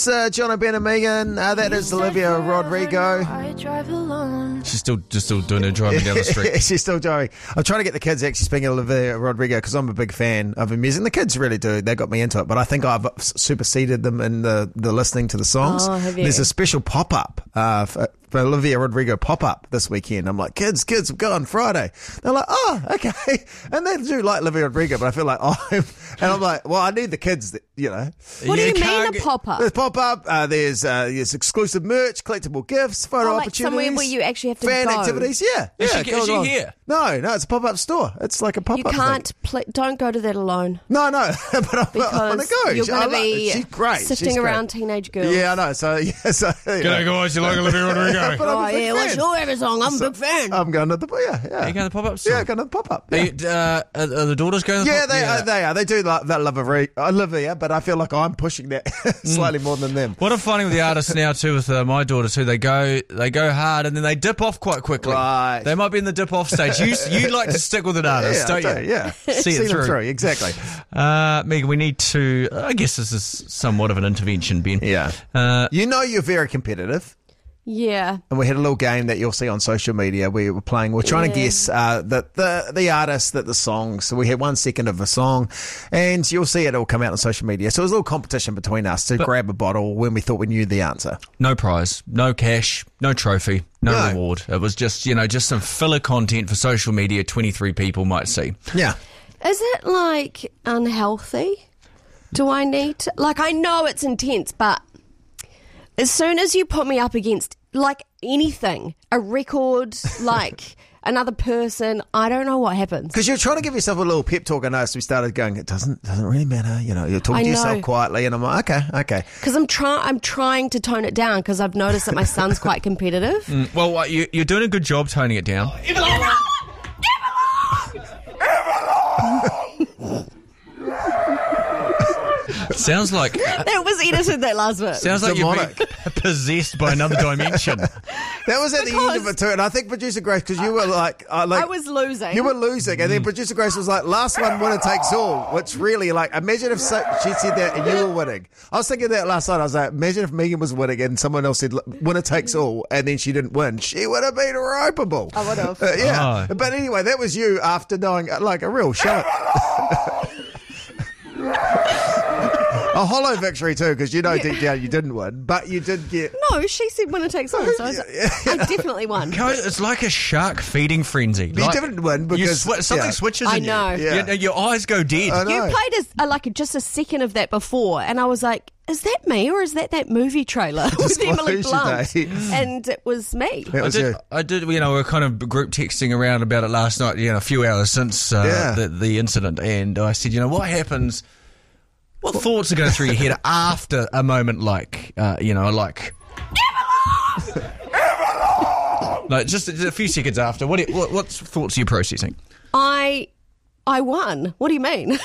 It's John O'Brien and Megan. That is Olivia Rodrigo. She's still doing her driving down the street. She's still driving. I'm trying to get the kids actually speaking of Olivia Rodrigo because I'm a big fan of her music. And the kids really do. They got me into it. But I think I've superseded them in the listening to the songs. Oh, have you? There's a special pop-up for Olivia Rodrigo pop-up this weekend. I'm like, kids, I'm going Friday. They're like, oh, okay. And they do like Olivia Rodrigo, but I feel like, and I'm like, well, I need the kids, that, you know. What do you mean a pop-up? There's pop-up, there's exclusive merch, collectable gifts, photo like opportunities. somewhere where you actually have to fan go. activities, yeah. Is she here? No, it's a pop-up store. It's like a pop-up You can't don't go to that alone. No, but I want to go. You're going to be she's great. sifting around teenage girls. Yeah, I know. So, G'day guys, you like Olivia Rodrigo? But I'm a big fan. What's your favorite song? I'm a big fan. I'm going to the Are you going to the pop-up store? Yeah, going to the pop-up. Yeah. Are the daughters going to the pop-up? They are. They do like that love of Olivia, but I feel like I'm pushing that slightly more than them. What I'm finding with the artists now too, with my daughters too, they go hard and then they dip off quite quickly. Right. They might be in the dip off stage. You like to stick with an artist, don't you? Yeah. See it them through. Exactly. Megan, we need to. I guess this is somewhat of an intervention, Ben. Yeah. You're very competitive. Yeah. And we had a little game that you'll see on social media we were playing. We're trying to guess the artist, the song. So we had 1 second of a song, and you'll see it all come out on social media. So it was a little competition between us to grab a bottle when we thought we knew the answer. No prize, no cash, no trophy, no reward. It was just some filler content for social media 23 people might see. Yeah. Is it like unhealthy? Do I need to, like, I know it's intense, but as soon as you put me up against like anything, a record, like another person, I don't know what happens. Because you're trying to give yourself a little pep talk. I noticed we started going, it doesn't really matter. You know, you're talking to yourself quietly, and I'm like, okay. Because I'm trying to tone it down because I've noticed that my son's quite competitive. Well, you're doing a good job toning it down. Sounds like that was edited, that last bit. Sounds like you're being possessed by another dimension. That was at the end of it too, and I think producer Grace, because you were like, I was losing. You were losing, and then producer Grace was like, "Last one, winner takes all," which really, like, imagine if she said that and you were winning. I was thinking that last night. I was like, imagine if Megan was winning and someone else said "winner takes all," and then she didn't win. She would have been ropeable. I would have. Yeah, but anyway, that was you after knowing like a real show. A hollow victory too, because you know deep down you didn't win, but you did get. No, she said winner takes all, so I definitely won. It's like a shark feeding frenzy. You didn't win because something switches. I in know. You. Yeah. Your eyes go dead. You played just a second of that before, and I was like, "Is that me, or is that movie trailer with Emily Blunt?" And it was me. I did. We were kind of group texting around about it last night. A few hours since the incident, and I said, what happens? What thoughts are going through your head after a moment like, like just a few seconds after? What thoughts are you processing? I won. What do you mean?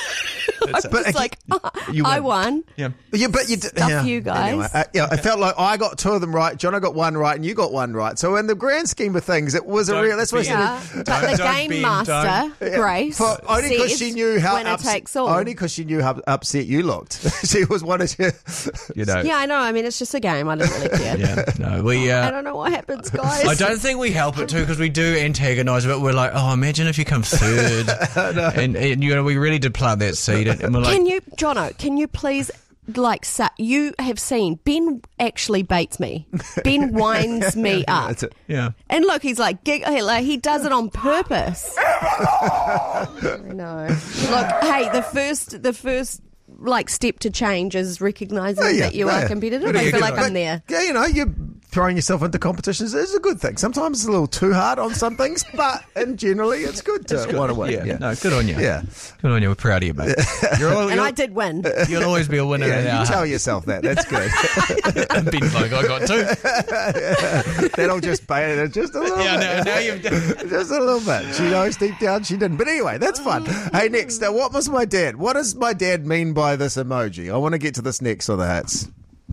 I won. Yeah. But you did. Stuff you guys. Anyway, I felt like I got 2 of them right. Jono got 1 right, and you got 1 right. So in the grand scheme of things, it was a real. That's what but the game master, Grace, only because she knew how winner takes all. Only because she knew how upset you looked. She was one of you. Yeah, I know. I mean, it's just a game. I don't really care. I don't know what happens, guys. I don't think we help it too, because we do antagonise a bit. We're like, imagine if you come third, and we really did plant that seed. And we're like, Jono, can you please, you have seen, Ben actually baits me. Ben winds me up. Yeah. And look, he's like he does it on purpose. I know. Look, hey, the first step to change is recognising that you are competitive. I feel like I'm there. Yeah, you're throwing yourself into competitions is a good thing. Sometimes it's a little too hard on some things, but generally it's good to want to win. Yeah. No, good on you. Yeah. Good on you. We're proud of you, mate. I did win. You'll always be a winner. You tell yourself that. That's good. And Ben's like, I got 2. That'll just bait it just a little bit. Now you've done. Just a little bit. She knows deep down she didn't. But anyway, that's fun. Hey, next, what was my dad? What does my dad mean by this emoji? I want to get to this next on the hats.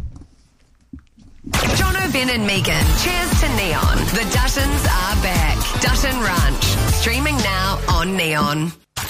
Jono, Ben and Megan. Cheers to Neon. The Duttons are back. Dutton Ranch. Streaming now on Neon.